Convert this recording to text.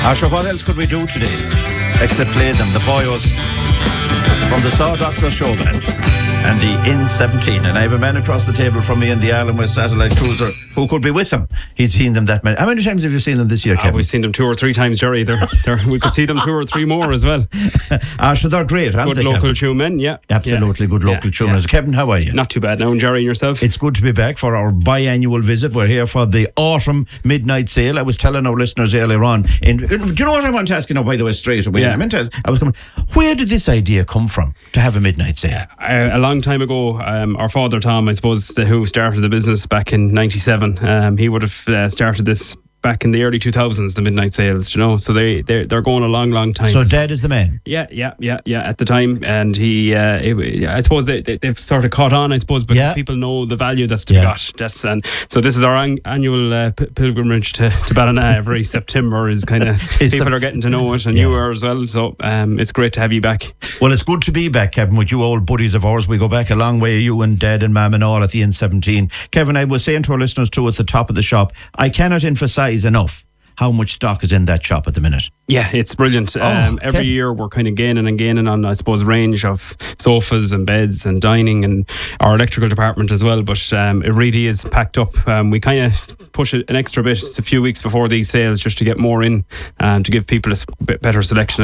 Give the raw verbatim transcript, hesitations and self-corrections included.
Asher, what else could we do today except play them, the boyos from the Saw Doctor Show Band and the N seventeen. And I have a man across the table from me in the Ireland West Satellite Cruiser who could be with them. He's seen them that many. How many times have you seen them this year, Kevin? Uh, we've seen them two or three times, Jerry. They're, they're, we could see them two or three more as well. Asher, they're great, aren't good they, local Kevin? tune men, yeah. Absolutely yeah. good local yeah, tuners. yeah. Kevin, how are you? Not too bad now, and Jerry, and yourself? It's good to be back for our biannual visit. We're here for the autumn midnight sale. I was telling our listeners earlier on. In, do you know what I want to ask you now, by the way, straight away? Yeah. I meant to ask, I was coming, where did this idea come from to have a midnight sale? Uh, a long time ago, um, our father Tom, I suppose, the, who started the business back in ninety-seven, um, he would have uh, started this back in the early two thousands, the midnight sales, you know, so they, they're, they're going a long, long time. So Dad is the man? Yeah, yeah, yeah, yeah, at the time. And he, uh, it, I suppose they, they, they've sort of caught on, I suppose, because yeah. people know the value that's to yeah. be got. That's, and so this is our an, annual uh, p- pilgrimage to, to Ballina every September is kind of, people are getting to know it, and yeah. you are as well, so um, it's great to have you back. Well, it's good to be back, Kevin, with you old buddies of ours. We go back a long way, you and Dad and Mam and all at the N seventeen. Kevin, I was saying to our listeners too at the top of the shop, I cannot emphasise enough how much stock is in that shop at the minute. Yeah, it's brilliant. Oh, um, every okay. year we're kind of gaining and gaining on, I suppose, range of sofas and beds and dining, and our electrical department as well. But um, it really is packed up. Um, we kind of push it an extra bit a few weeks before these sales just to get more in and to give people a bit better selection.